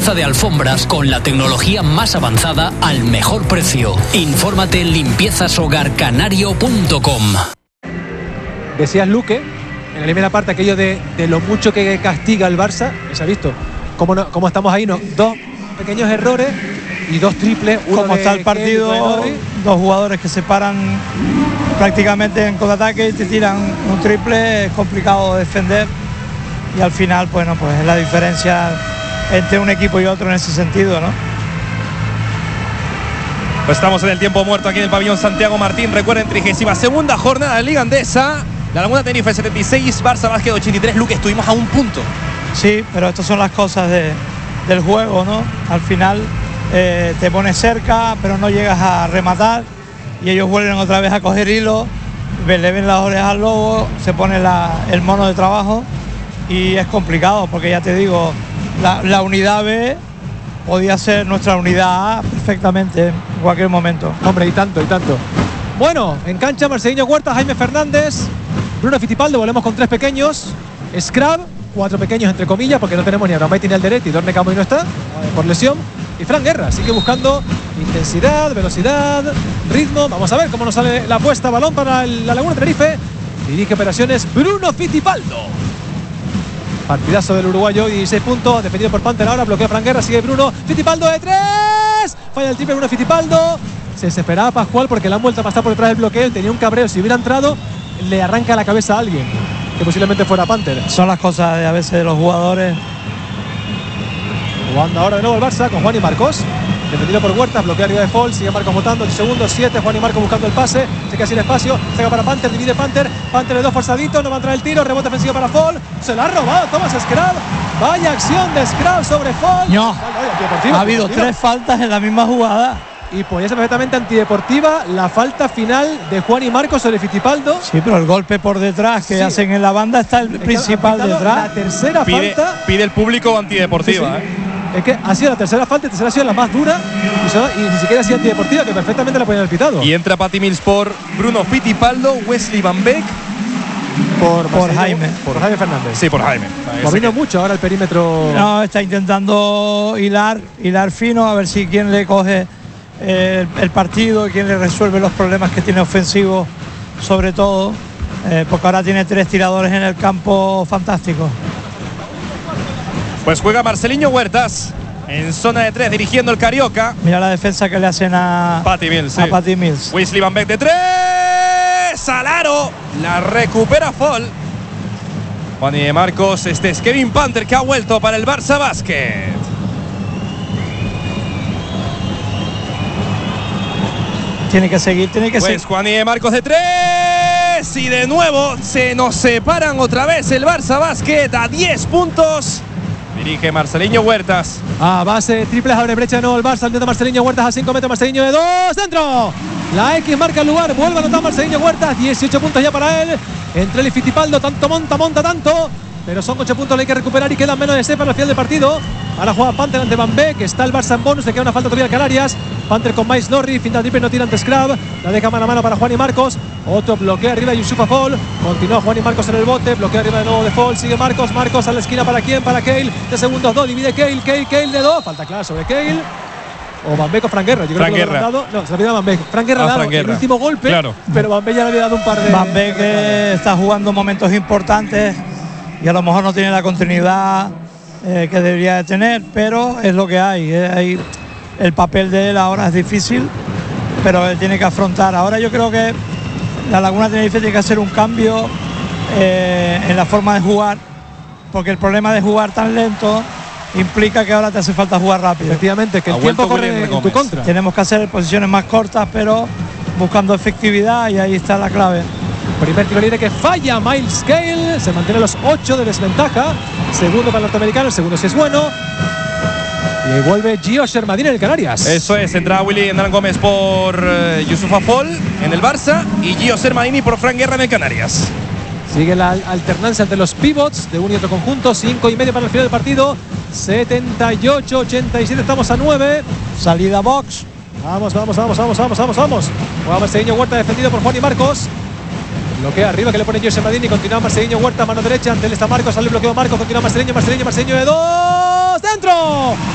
de alfombras con la tecnología más avanzada al mejor precio. Infórmate en limpiezashogarcanario.com. Decías, Luque, en la primera parte, aquello de lo mucho que castiga el Barça. ¿Se ha visto? ¿Cómo estamos ahí? ¿No? 2 pequeños errores y 2 triples. Como está el partido, 2 jugadores que se paran prácticamente en contraataque y te tiran un triple. Es complicado defender y al final, bueno, pues es la diferencia entre un equipo y otro en ese sentido, ¿no? Pues estamos en el tiempo muerto aquí en el pabellón Santiago Martín. Recuerden, 32ª jornada de Liga Andesa. La Laguna Tenerife 76, Barça Basket 83. Luque, estuvimos a un punto. Sí, pero estas son las cosas del juego, ¿no? Al final te pones cerca, pero no llegas a rematar y ellos vuelven otra vez a coger hilo, le ven las orejas al lobo, se pone el mono de trabajo y es complicado porque ya te digo, la unidad B podía ser nuestra unidad A perfectamente en cualquier momento. Hombre, y tanto. Bueno, en cancha Marcelinho Huertas, Jaime Fernández, Bruno Fittipaldo. Volvemos con 3 pequeños. Scrub, 4 pequeños entre comillas, porque no tenemos ni a Abramovich ni al Deret, y Dorne Camoy no está por lesión. Y Fran Guerra sigue buscando intensidad, velocidad, ritmo. Vamos a ver cómo nos sale la apuesta. Balón para la Laguna Tenerife. Dirige operaciones Bruno Fittipaldo. Partidazo del uruguayo, 16 puntos, defendido por Panther. Ahora bloquea Fran Guerra, sigue Bruno Fittipaldo de 3. Falla el triple Bruno Fittipaldo. Se desesperaba Pascual porque le han vuelto a pasar por detrás del bloqueo. Tenía un cabreo, si hubiera entrado le arranca la cabeza a alguien, que posiblemente fuera Panther. Son las cosas a veces de los jugadores. Jugando ahora de nuevo el Barça con Juan y Marcos. Defendido por Huertas, bloquea arriba de Fall, sigue Marcos votando, 8 segundos, 7, Juan y Marcos buscando el pase, se queda sin espacio, pega para Panther, divide Panther de 2 forzadito, no va a entrar el tiro, rebote ofensivo para Fall, se la ha robado Thomas Scrub, vaya acción de Scrub sobre Fall. No, ha habido 3 faltas en la misma jugada. Y podía ser perfectamente antideportiva la falta final de Juan y Marcos sobre Fittipaldo. Sí, pero el golpe por detrás que hacen en la banda está el principal detrás. La tercera falta. Pide el público antideportiva. Sí. Es que ha sido la tercera falta, la tercera ha sido la más dura y ni siquiera ha sido antideportiva, que perfectamente la podían haber pitado. Y entra Patty Mills por Bruno Fittipaldo, Wesley Van Beek por Jaime. Por Jaime Fernández. Sí, por Jaime. Moviendo mucho ahora el perímetro. No, está intentando hilar fino, a ver si quién le coge el partido, quién le resuelve los problemas que tiene ofensivos, sobre todo, porque ahora tiene 3 tiradores en el campo fantásticos. Pues juega Marcelinho Huertas en zona de 3 dirigiendo el Carioca. Mira la defensa que le hacen a Patty Mills. A Patty Mills. Wesley Van Beek de 3. Salaro. La recupera Fall. Juan y de Marcos. Este es Kevin Panther que ha vuelto para el Barça Basket. Tiene que seguir. Pues Juan y de Marcos de 3. Y de nuevo se nos separan otra vez el Barça Basket a 10 puntos. Dirige Marcelinho Huertas. A base, triples, abre brecha de nuevo el Barça. Intenta Marcelinho Huertas a 5 metros. Marcelinho de 2. ¡Dentro! La X marca el lugar. Vuelve a anotar Marcelinho Huertas. 18 puntos ya para él. Entre él y Fittipaldo. Tanto monta tanto. Pero son 8 puntos, le hay que recuperar y quedan menos de 6 para el final del partido. Ahora juega Panther ante Van Beek. Está el Barça en bonus. Le queda una falta todavía a Canarias. Panther con Miles Norris. Finta triple, no tira ante Scrub. La deja mano a mano para Juan y Marcos. Otro bloquea arriba de Yusufa Fall. Continúa Juan y Marcos en el bote. Bloquea arriba de nuevo de Fall. Sigue Marcos. Marcos a la esquina para quién? Para Cale. De segundos 2. Divide Cale de 2. Falta clara sobre Cale. O Van Beek o Fran Guerra. Yo creo que lo dado. No, se lo había dado Van Beek. Fran Guerra ha dado el último golpe. Claro. Pero Van Beek ya le había dado un par de. Van Beek está jugando momentos importantes y a lo mejor no tiene la continuidad que debería de tener, pero es lo que hay. El papel de él ahora es difícil, pero él tiene que afrontar. Ahora yo creo que la Laguna Tenerife tiene que hacer un cambio en la forma de jugar, porque el problema de jugar tan lento implica que ahora te hace falta jugar rápido. Efectivamente, que el tiempo corre en tu contra. Tenemos que hacer posiciones más cortas, pero buscando efectividad, y ahí está la clave. Primer tiro libre que falla Miles Cale. Se mantiene los 8 de desventaja. Segundo para el norteamericano, el segundo si es bueno. Y vuelve Gio Shermadini en el Canarias. Eso es, entra Willy Hernán Gómez por Yusufa Fall en el Barça y Gio Shermadini por Fran Guerra en el Canarias. Sigue la alternancia entre los pivots de un y otro conjunto. 5,5 para el final del partido. 78-87, estamos a 9. Salida box. Vamos. Juega Marcelinho Huerta defendido por Juan y Marcos. Bloquea arriba que le pone Gio Shermadini. Continúa Marcelinho Huerta, mano derecha. Ante él está Marcos, sale el bloqueo Marcos. Continúa Marcelinho de 2. ¡Dentro!